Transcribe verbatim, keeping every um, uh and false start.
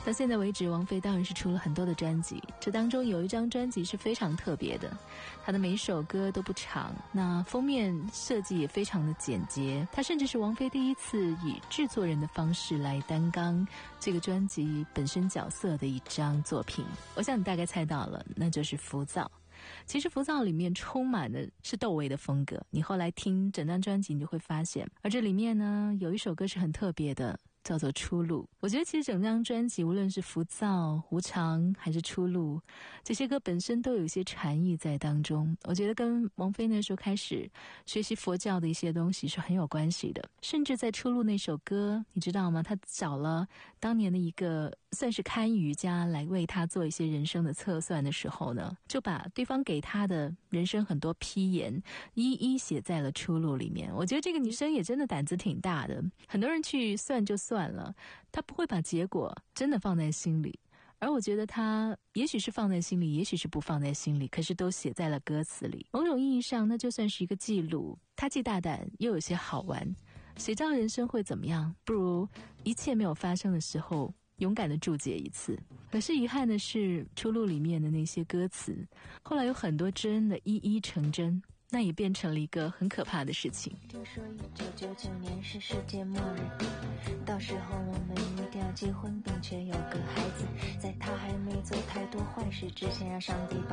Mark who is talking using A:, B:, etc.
A: 到现在为止，王菲当然是出了很多的专辑，这当中有一张专辑是非常特别的，她的每一首歌都不长，那封面设计也非常的简洁，她甚至是王菲第一次以制作人的方式来担纲这个专辑本身角色的一张作品。我想你大概猜到了，那就是浮躁。其实浮躁里面充满的是窦唯的风格，你后来听整张专辑你就会发现，而这里面呢有一首歌是很特别的，叫做出路。我觉得其实整张专辑无论是浮躁、无常还是出路，这些歌本身都有一些禅意在当中，我觉得跟王菲那时候开始学习佛教的一些东西是很有关系的。甚至在出路那首歌你知道吗，他找了当年的一个算是堪舆家来为他做一些人生的测算的时候呢，就把对方给他的人生很多批言一一写在了出路里面。我觉得这个女生也真的胆子挺大的，很多人去算就算了，她不会把结果真的放在心里，而我觉得她也许是放在心里，也许是不放在心里，可是都写在了歌词里。某种意义上那就算是一个记录，她既大胆又有些好玩。谁知道人生会怎么样，不如一切没有发生的时候勇敢地注解一次。可是遗憾的是，出路里面的那些歌词后来有很多真的一一成真，那也变成了一个很可怕的事情。
B: 听说一九九九年是世界末日，到时候我们一定要结婚并且有个孩子，在他还没做太多坏事之前，让上帝把